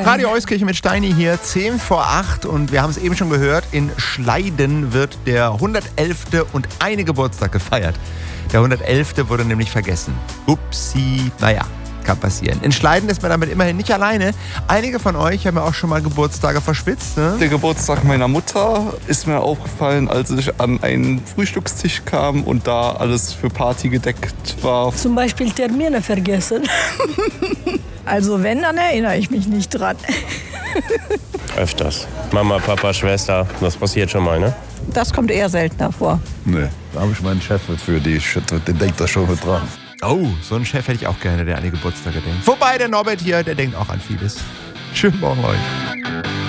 Radio Euskirchen mit Steini hier, 10 vor 8 und wir haben es eben schon gehört, in Schleiden wird der 111. und eine Geburtstag gefeiert. Der 111. wurde nämlich vergessen. Upsi, naja, kann passieren. In Schleiden ist man damit immerhin nicht alleine. Einige von euch haben ja auch schon mal Geburtstage verschwitzt, ne? Der Geburtstag meiner Mutter ist mir aufgefallen, als ich an einen Frühstückstisch kam und da alles für Party gedeckt war. Zum Beispiel Termine vergessen. Also wenn, dann erinnere ich mich nicht dran. Öfters. Mama, Papa, Schwester, das passiert schon mal, ne? Das kommt eher seltener vor. Nee, da habe ich meinen Chef für die. Der denkt da schon mit dran. Oh, so einen Chef hätte ich auch gerne, der an die Geburtstage denkt. Wobei der Norbert hier, der denkt auch an vieles. Schönen Morgen euch.